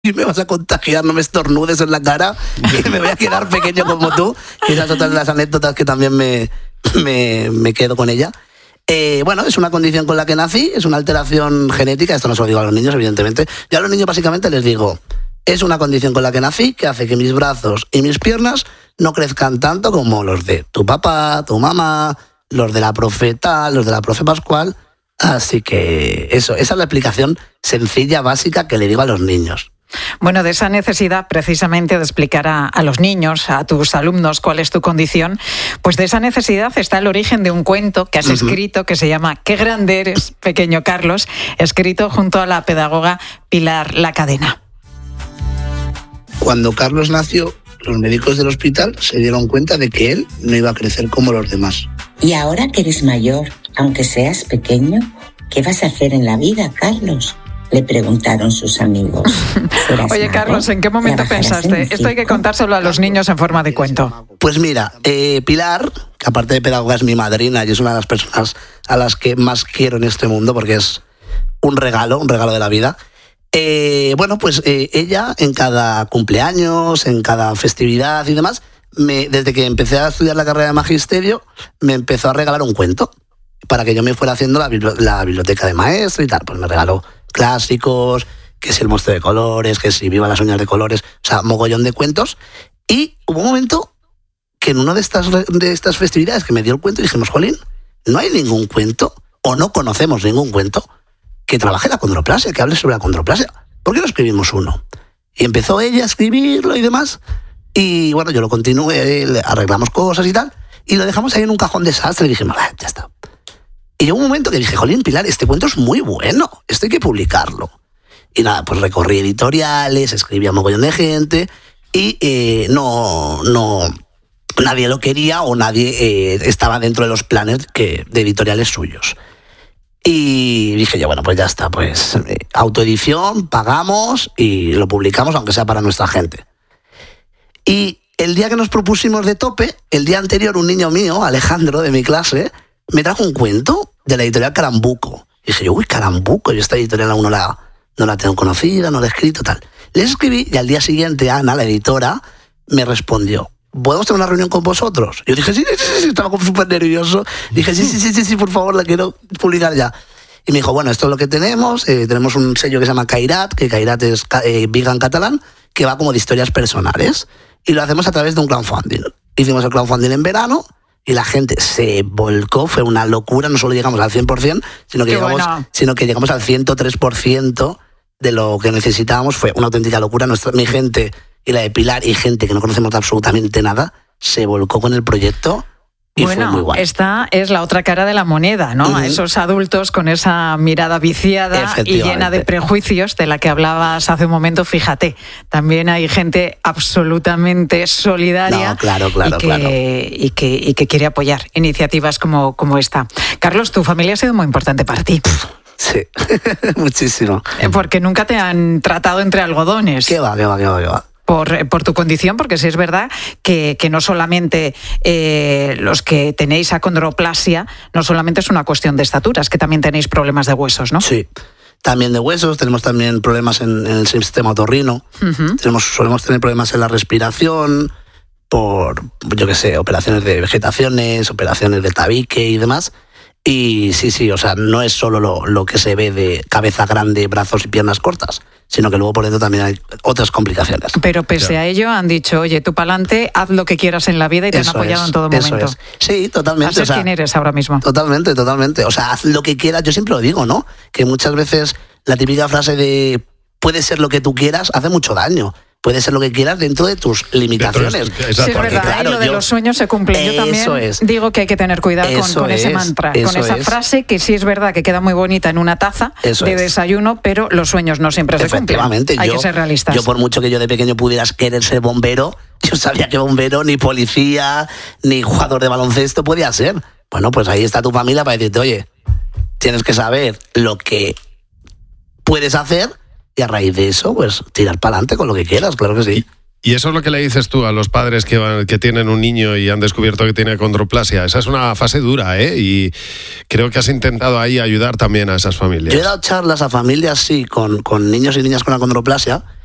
y me vas a contagiar, no me estornudes en la cara, que me voy a quedar pequeño como tú. Y esas otras de las anécdotas que también me quedo con ella. Bueno, es una condición con la que nací, es una alteración genética, esto no se lo digo a los niños, evidentemente. Yo a los niños básicamente les digo, es una condición con la que nací, que hace que mis brazos y mis piernas no crezcan tanto como los de tu papá, tu mamá, los de la profe tal, los de la profe Pascual. Así que esa es la explicación sencilla, básica, que le digo a los niños. Bueno, de esa necesidad precisamente de explicar a los niños, a tus alumnos, cuál es tu condición, pues de esa necesidad está el origen de un cuento que has escrito que se llama Qué grande eres, pequeño Carlos, escrito junto a la pedagoga Pilar Lacadena. Cuando Carlos nació, los médicos del hospital se dieron cuenta de que él no iba a crecer como los demás. Y ahora que eres mayor, aunque seas pequeño, ¿qué vas a hacer en la vida, Carlos?, le preguntaron sus amigos. Oye, Carlos, ¿en qué momento pensaste? Esto hay que contárselo a los niños en forma de cuento. Pues mira, Pilar, que aparte de pedagoga es mi madrina y es una de las personas a las que más quiero en este mundo porque es un regalo de la vida. Bueno, pues ella en cada cumpleaños, en cada festividad y demás, desde que empecé a estudiar la carrera de magisterio, me empezó a regalar un cuento para que yo me fuera haciendo la biblioteca de maestro y tal. Pues me regaló clásicos, que si el monstruo de colores, que si Viva las uñas de colores, o sea, mogollón de cuentos. Y hubo un momento que en una de estas festividades que me dio el cuento dijimos, jolín, no hay ningún cuento, o no conocemos ningún cuento, que trabaje la condroplasia, que hable sobre la condroplasia. ¿Por qué no escribimos uno? Y empezó ella a escribirlo y demás, y bueno, yo lo continué, arreglamos cosas y tal, y lo dejamos ahí en un cajón desastre y dijimos, ya está. Y llegó un momento que dije, jolín, Pilar, este cuento es muy bueno, esto hay que publicarlo. Y nada, pues recorrí editoriales, escribí a mogollón de gente y nadie lo quería o nadie estaba dentro de los planes de editoriales suyos. Y dije yo, bueno, pues ya está, pues autoedición, pagamos y lo publicamos, aunque sea para nuestra gente. Y el día que nos propusimos de tope, el día anterior un niño mío, Alejandro, de mi clase, me trajo un cuento de la editorial Carambuco. Y dije yo, uy, Carambuco, yo esta editorial aún no la tengo conocida, no la he escrito, tal. Les escribí y al día siguiente Ana, la editora, me respondió, ¿podemos tener una reunión con vosotros? Yo dije, sí, estaba como súper nervioso. Dije, sí, por favor, la quiero publicar ya. Y me dijo, bueno, esto es lo que tenemos un sello que se llama Cairat, que Cairat es vegan catalán, que va como de historias personales. Y lo hacemos a través de un crowdfunding. Hicimos el crowdfunding en verano, y la gente se volcó, fue una locura, no solo llegamos al 100%, sino que llegamos al 103% de lo que necesitábamos, fue una auténtica locura. Mi gente y la de Pilar y gente que no conocemos absolutamente nada, se volcó con el proyecto y fue muy guay. Esta es la otra cara de la moneda, ¿no? A esos adultos con esa mirada viciada y llena de prejuicios de la que hablabas hace un momento, fíjate, también hay gente absolutamente solidaria y que quiere apoyar iniciativas como esta. Carlos, tu familia ha sido muy importante para ti. Sí, muchísimo. Porque nunca te han tratado entre algodones. ¿Qué va? Por tu condición, porque sí es verdad que no solamente los que tenéis achondroplasia, no solamente es una cuestión de estatura, es que también tenéis problemas de huesos, ¿no? Sí, también de huesos, tenemos también problemas en el sistema otorrino, solemos tener problemas en la respiración, por, yo qué sé, operaciones de vegetaciones, operaciones de tabique y demás. Y sí, o sea, no es solo lo que se ve de cabeza grande, brazos y piernas cortas, sino que luego por dentro también hay otras complicaciones. Pero pese a ello han dicho, oye, tú pa'lante, haz lo que quieras en la vida y te han apoyado en todo momento. Es. Sí, totalmente. Así es quién eres ahora mismo. Totalmente. O sea, haz lo que quieras, yo siempre lo digo, ¿no? Que muchas veces la típica frase de puede ser lo que tú quieras hace mucho daño. Puede ser lo que quieras dentro de tus limitaciones. Sí, es verdad, claro, y lo de los sueños se cumple. Yo también digo que hay que tener cuidado con ese mantra, con esa frase que sí es verdad que queda muy bonita en una taza de desayuno, pero los sueños no siempre se cumplen. Efectivamente. Hay que ser realistas. Yo por mucho que yo de pequeño pudieras querer ser bombero, yo sabía que bombero, ni policía, ni jugador de baloncesto podía ser. Bueno, pues ahí está tu familia para decirte, oye, tienes que saber lo que puedes hacer y a raíz de eso, pues tirar para adelante con lo que quieras, claro que sí. Y eso es lo que le dices tú a los padres que tienen un niño y han descubierto que tiene achondroplasia. Esa es una fase dura, ¿eh? Y creo que has intentado ahí ayudar también a esas familias. Yo he dado charlas a familias, sí, con niños y niñas con achondroplasia,